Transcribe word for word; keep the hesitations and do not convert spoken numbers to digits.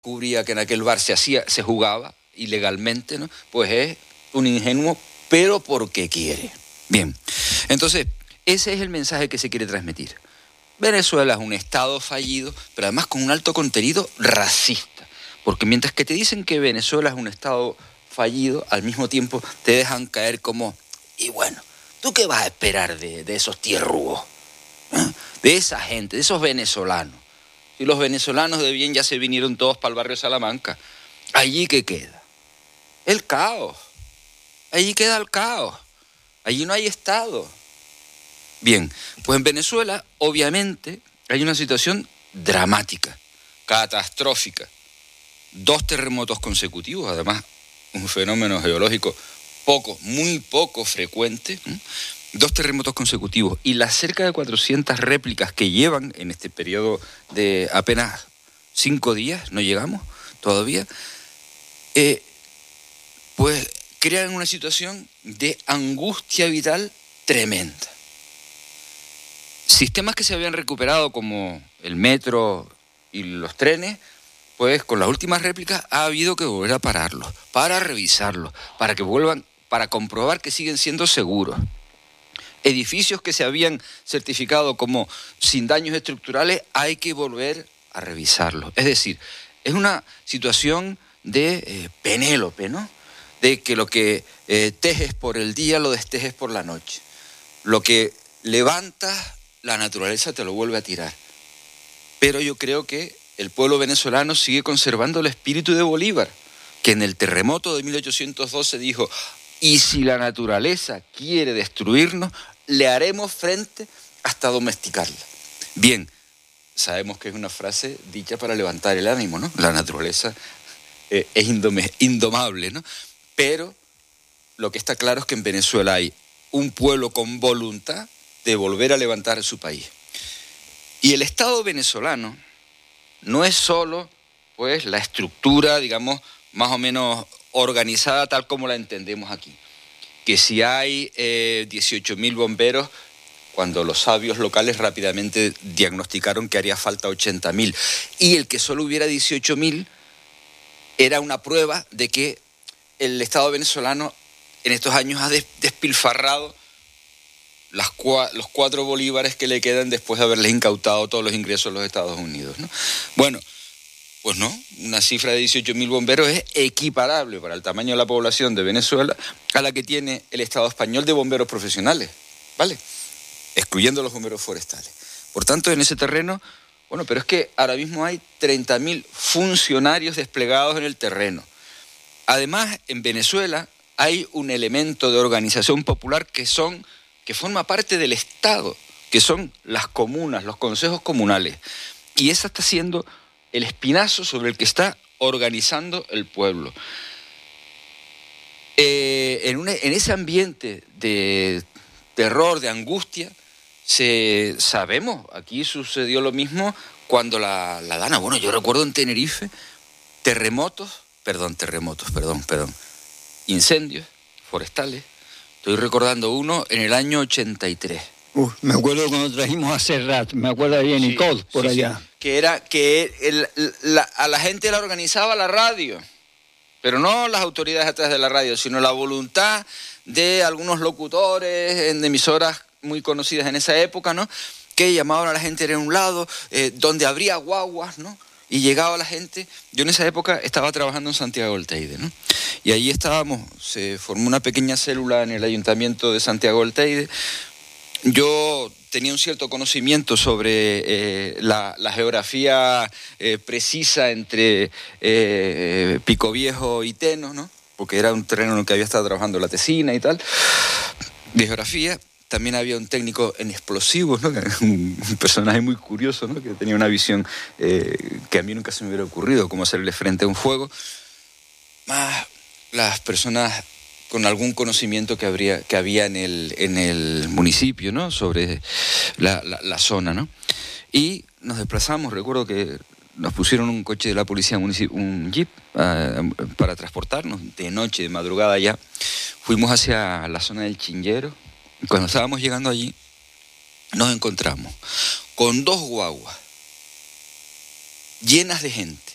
cubría que en aquel bar se hacía, se jugaba ilegalmente, ¿no? Pues es un ingenuo, pero porque quiere. Bien, entonces, ese es el mensaje que se quiere transmitir. Venezuela es un Estado fallido, pero además con un alto contenido racista. Porque mientras que te dicen que Venezuela es un Estado fallido, al mismo tiempo te dejan caer como, y bueno, ¿tú qué vas a esperar de, de esos tierrúos? ¿Eh? De esa gente, de esos venezolanos. Y los venezolanos de bien ya se vinieron todos para el barrio Salamanca. ¿Allí qué queda? El caos. Allí queda el caos. Allí no hay Estado. Bien, pues en Venezuela, obviamente, hay una situación dramática, catastrófica. Dos terremotos consecutivos, además, un fenómeno geológico poco, muy poco frecuente. ¿eh? Dos terremotos consecutivos y las cerca de cuatrocientas réplicas que llevan en este periodo de apenas cinco días, no llegamos todavía, eh, pues crean una situación de angustia vital tremenda. Sistemas que se habían recuperado como el metro y los trenes, pues con las últimas réplicas ha habido que volver a pararlos, para revisarlos, para que vuelvan, para comprobar que siguen siendo seguros. Edificios que se habían certificado como sin daños estructurales, hay que volver a revisarlos. Es decir, es una situación de eh, Penélope, ¿no? De que lo que eh, tejes por el día lo destejes por la noche. Lo que levantas, la naturaleza te lo vuelve a tirar. Pero yo creo que el pueblo venezolano sigue conservando el espíritu de Bolívar, que en el terremoto de mil ochocientos doce dijo, y si la naturaleza quiere destruirnos, le haremos frente hasta domesticarla. Bien, sabemos que es una frase dicha para levantar el ánimo, ¿no? La naturaleza eh, es indome, indomable, ¿no? Pero lo que está claro es que en Venezuela hay un pueblo con voluntad de volver a levantar su país. Y el Estado venezolano no es solo, pues, la estructura, digamos, más o menos organizada tal como la entendemos aquí. Que si hay eh, dieciocho mil bomberos, cuando los sabios locales rápidamente diagnosticaron que haría falta ochenta mil. Y el que solo hubiera dieciocho mil era una prueba de que el Estado venezolano en estos años ha despilfarrado las cua- los cuatro bolívares que le quedan después de haberles incautado todos los ingresos a los Estados Unidos, ¿no? Bueno, pues no, una cifra de dieciocho mil bomberos es equiparable para el tamaño de la población de Venezuela a la que tiene el Estado español de bomberos profesionales, ¿vale? Excluyendo los bomberos forestales. Por tanto, en ese terreno, bueno, pero es que ahora mismo hay treinta mil funcionarios desplegados en el terreno. Además, en Venezuela hay un elemento de organización popular que son, que forma parte del Estado, que son las comunas, los consejos comunales. Y esa está siendo el espinazo sobre el que está organizando el pueblo. Eh, en, una, en ese ambiente de terror, de angustia, se, sabemos, aquí sucedió lo mismo cuando la, la Dana, bueno, yo recuerdo en Tenerife, terremotos, perdón, terremotos, perdón, perdón, incendios forestales, estoy recordando uno en el año ochenta y tres. Uf, me acuerdo cuando trajimos a Serrat, me acuerdo bien, Sí, y Cod, por sí, allá. Sí. Que era que el, la, a la gente la organizaba la radio, pero no las autoridades atrás de la radio, sino la voluntad de algunos locutores en emisoras muy conocidas en esa época, ¿no? Que llamaban a la gente de un lado, eh, donde habría guaguas, ¿no? Y llegaba la gente. Yo en esa época estaba trabajando en Santiago del Teide, ¿no? Y allí estábamos, se formó una pequeña célula en el ayuntamiento de Santiago del Teide. Yo tenía un cierto conocimiento sobre eh, la, la geografía eh, precisa entre eh, Pico Viejo y Teno, ¿no? Porque era un terreno en el que había estado trabajando la tesina y tal, de geografía. También había un técnico en explosivos, ¿no? Un personaje muy curioso, ¿no? Que tenía una visión eh, que a mí nunca se me hubiera ocurrido, cómo hacerle frente a un fuego. Más las personas con algún conocimiento que, habría, que había en el, en el municipio, ¿no? Sobre la, la, la zona, ¿no? Y nos desplazamos, recuerdo que nos pusieron un coche de la policía, un jeep, uh, para transportarnos de noche, de madrugada ya. Fuimos hacia la zona del Chinllero. Cuando estábamos llegando allí, nos encontramos con dos guaguas llenas de gente,